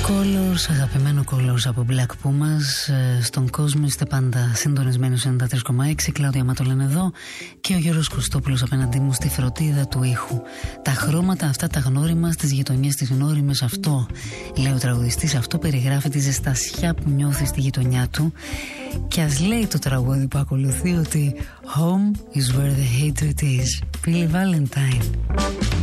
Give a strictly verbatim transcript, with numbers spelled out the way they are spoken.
Colors, αγαπημένο Colors από Black Pumas. Στον κόσμο είστε πάντα συντονισμένοι στο ενενήντα τρία κόμμα έξι. Κλάουδια Ματολέν εδώ και ο Γιώργος Κωστόπουλος απέναντί μου στη φροντίδα του ήχου. Τα χρώματα αυτά τα γνώριμα στις γειτονιές της γνώριμες, αυτό λέει ο τραγουδιστής, αυτό περιγράφει τη ζεστασιά που νιώθει στη γειτονιά του. Και ας λέει το τραγούδι που ακολουθεί ότι Home is where the hatred is. Billy Valentine.